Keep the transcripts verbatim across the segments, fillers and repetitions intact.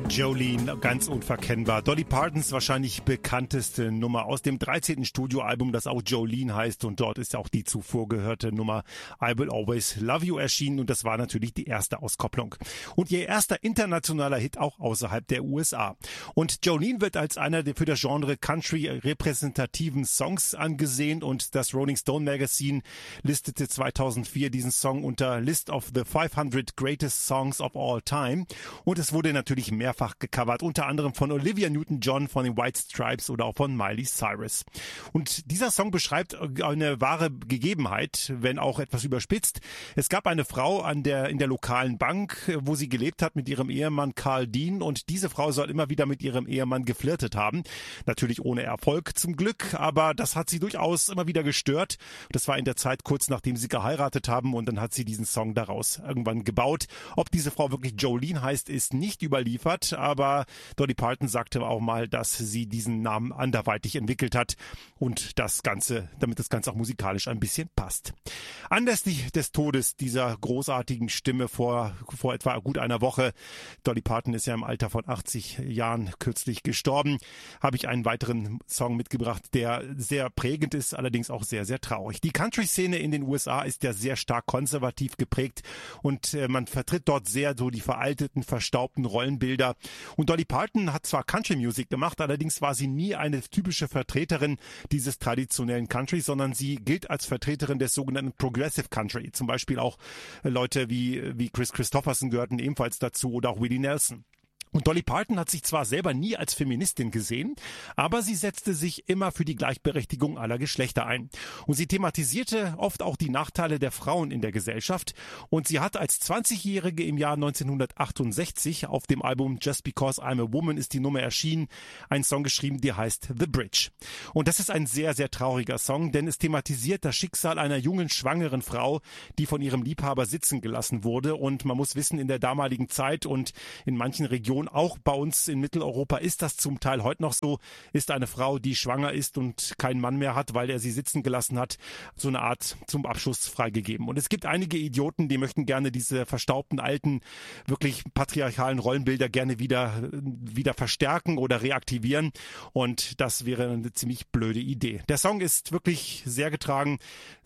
Jolene, ganz unverkennbar. Dolly Partons wahrscheinlich bekannteste Nummer aus dem dreizehnten Studioalbum, das auch Jolene heißt, und dort ist auch die zuvor gehörte Nummer I Will Always Love You erschienen, und das war natürlich die erste Auskopplung. Und ihr erster internationaler Hit auch außerhalb der U S A. Und Jolene wird als einer der für das Genre Country repräsentativen Songs angesehen, und das Rolling Stone Magazine listete zweitausendvier diesen Song unter List of the fünfhundert Greatest Songs of All Time, und es wurde natürlich mehrfach gecovert, unter anderem von Olivia Newton-John, von den White Stripes oder auch von Miley Cyrus. Und dieser Song beschreibt eine wahre Gegebenheit, wenn auch etwas überspitzt. Es gab eine Frau an der, in der lokalen Bank, wo sie gelebt hat mit ihrem Ehemann Carl Dean, und diese Frau soll immer wieder mit ihrem Ehemann geflirtet haben. Natürlich ohne Erfolg zum Glück, aber das hat sie durchaus immer wieder gestört. Das war in der Zeit kurz nachdem sie geheiratet haben, und dann hat sie diesen Song daraus irgendwann gebaut. Ob diese Frau wirklich Jolene heißt, ist nicht überliefert, aber Dolly Parton sagte auch mal, dass sie diesen Namen anderweitig entwickelt hat, und das Ganze, damit das Ganze auch musikalisch ein bisschen passt. Anlässlich des Todes dieser großartigen Stimme vor, vor etwa gut einer Woche, Dolly Parton ist ja im Alter von achtzig Jahren kürzlich gestorben, habe ich einen weiteren Song mitgebracht, der sehr prägend ist, allerdings auch sehr, sehr traurig. Die Country-Szene in den U S A ist ja sehr stark konservativ geprägt, und äh, man vertritt dort sehr so die veralteten, verstaubten Rollenbilder. Und Dolly Parton hat zwar Country Music gemacht, allerdings war sie nie eine typische Vertreterin dieses traditionellen Country, sondern sie gilt als Vertreterin des sogenannten Progressive Country. Zum Beispiel auch Leute wie, wie Chris Christopherson gehörten ebenfalls dazu, oder auch Willie Nelson. Und Dolly Parton hat sich zwar selber nie als Feministin gesehen, aber sie setzte sich immer für die Gleichberechtigung aller Geschlechter ein. Und sie thematisierte oft auch die Nachteile der Frauen in der Gesellschaft. Und sie hat als zwanzigjährige im Jahr neunzehnhundertachtundsechzig auf dem Album Just Because I'm a Woman ist die Nummer erschienen, einen Song geschrieben, der heißt The Bridge. Und das ist ein sehr, sehr trauriger Song, denn es thematisiert das Schicksal einer jungen, schwangeren Frau, die von ihrem Liebhaber sitzen gelassen wurde. Und man muss wissen, in der damaligen Zeit und in manchen Regionen, auch bei uns in Mitteleuropa ist das zum Teil heute noch so, ist eine Frau, die schwanger ist und keinen Mann mehr hat, weil er sie sitzen gelassen hat, so eine Art zum Abschuss freigegeben. Und es gibt einige Idioten, die möchten gerne diese verstaubten, alten, wirklich patriarchalen Rollenbilder gerne wieder, wieder verstärken oder reaktivieren, und das wäre eine ziemlich blöde Idee. Der Song ist wirklich sehr getragen,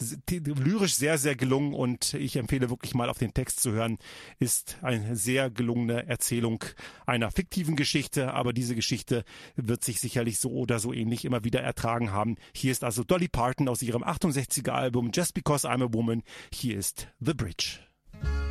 lyrisch sehr, sehr gelungen, und ich empfehle wirklich mal auf den Text zu hören. Ist eine sehr gelungene Erzählung einer fiktiven Geschichte, aber diese Geschichte wird sich sicherlich so oder so ähnlich immer wieder ertragen haben. Hier ist also Dolly Parton aus ihrem achtundsechziger Album Just Because I'm a Woman. Hier ist The Bridge.